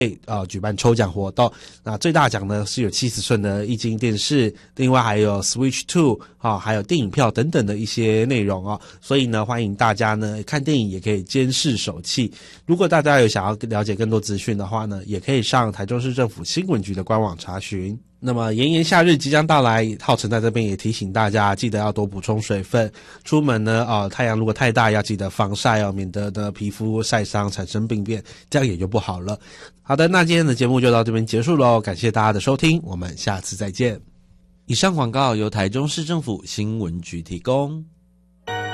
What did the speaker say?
举办抽奖活动。那最大奖呢是有70寸的液晶电视，另外还有 Switch 2还有电影票等等的一些内容哦。所以呢，欢迎大家呢看电影也可以监视手气。如果大家有想要了解更多资讯的话呢，也可以上台中市政府新闻局的官网查询。那么炎炎夏日即将到来，浩辰在这边也提醒大家，记得要多补充水分。出门呢，太阳如果太大，要记得防晒哦，免得呢皮肤晒伤产生病变，这样也就不好了。好的，那今天的节目就到这边结束咯，感谢大家的收听，我们下次再见。 以上广告由台中市政府新闻局提供。